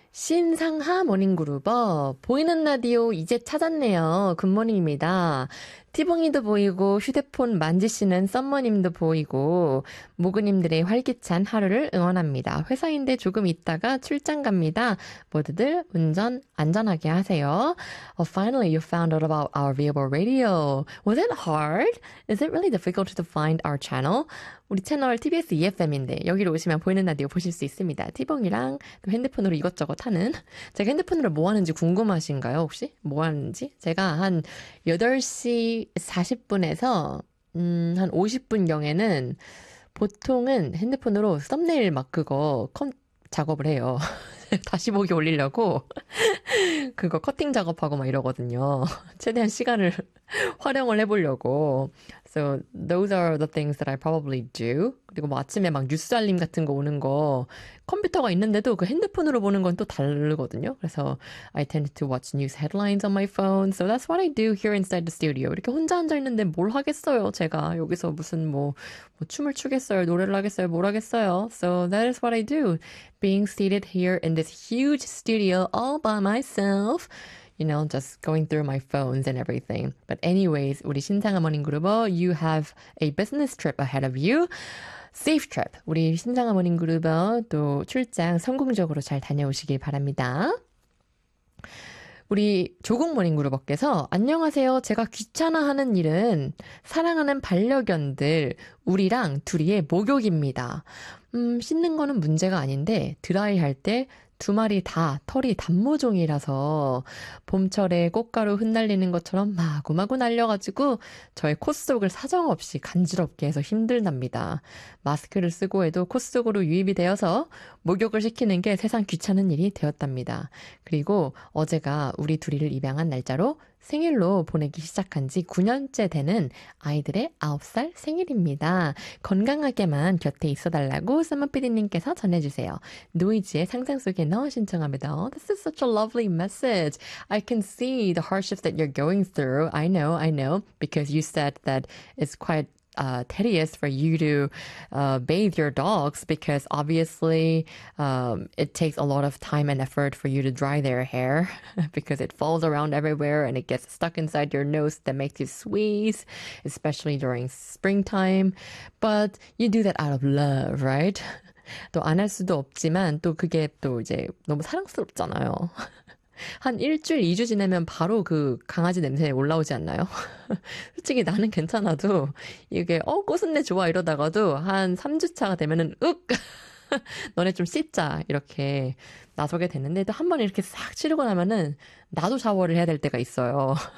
신상하 모닝그룹어 보이는 라디오 이제 찾았네요. 굿모닝입니다. 티봉이도 보이고 휴대폰 만지시는 썸머님도 보이고 모그님들의 활기찬 하루를 응원합니다. 회사인데 조금 있다가 출장 갑니다. 모두들 운전 안전하게 하세요. Oh, finally you found out about our Viable Radio. Was it hard? Is it really difficult to find our channel? 우리 채널 TBS EFM인데 여기로 오시면 보이는 라디오 보실 수 있습니다. 티봉이랑 또 핸드폰으로 이것저것 하는 제가 핸드폰으로 뭐 하는지 궁금하신가요? 혹시? 뭐 하는지? 제가 한 8시 40분에서 한 50분경에는 보통은 핸드폰으로 썸네일 막 그거 작업을 해요. 다시 보기 올리려고 그거 커팅 작업하고 막 이러거든요. 최대한 시간을 활용을 해보려고. So those are the things that I probably do. 그리고 뭐 아침에 막 뉴스 알림 같은 거 오는 거 컴퓨터가 있는데도 그 핸드폰으로 보는 건 또 다르거든요. 그래서 I tend to watch news headlines on my phone. So that's what I do here inside the studio. 이렇게 혼자 앉아 있는데 뭘 하겠어요. 제가 여기서 무슨 뭐 춤을 추겠어요. 노래를 하겠어요. 뭘 하겠어요. So that is what I do. Being seated here in this huge studio all by myself. You know, just going through my phones and everything. But anyways, 우리 신상한 모닝그룹어, you have a business trip ahead of you. Safe trip. 우리 신상한 모닝그룹어 또 출장 성공적으로 잘 다녀오시길 바랍니다. 우리 조국 모닝그룹어께서 안녕하세요. 제가 귀찮아하는 일은 사랑하는 반려견들 우리랑 둘이의 목욕입니다. 씻는 거는 문제가 아닌데 드라이 할 때 두 마리 다 털이 단모종이라서 봄철에 꽃가루 흩날리는 것처럼 마구마구 날려가지고 저의 콧 속을 사정없이 간지럽게 해서 힘들답니다. 마스크를 쓰고 해도 콧 속으로 유입이 되어서 목욕을 시키는 게 세상 귀찮은 일이 되었답니다. 그리고 어제가 우리 둘이를 입양한 날짜로 생일로 보내기 시작한 지 9년째 되는 아이들의 9살 생일입니다. 건강하게만 곁에 있어달라고 썸머피디님께서 전해주세요. 노이즈의 상상 속에 넣어 신청합니다. This is such a lovely message. I can see the hardships that you're going through. I know, because you said that it's quite tedious for you to bathe your dogs because obviously it takes a lot of time and effort for you to dry their hair because it falls around everywhere and it gets stuck inside your nose that makes you squeeze, especially during springtime. But you do that out of love, right? 또 안 할 수도 없지만 또 그게 또 이제 너무 사랑스럽잖아요. 한 일주일, 2주 지내면 바로 그 강아지 냄새 올라오지 않나요? 솔직히 나는 괜찮아도 이게 꽃은내 좋아 이러다가도 한 3주차가 되면은 너네 좀 씻자 이렇게 나서게 됐는데 또 한 번 이렇게 싹 치르고 나면은 나도 샤워를 해야 될 때가 있어요.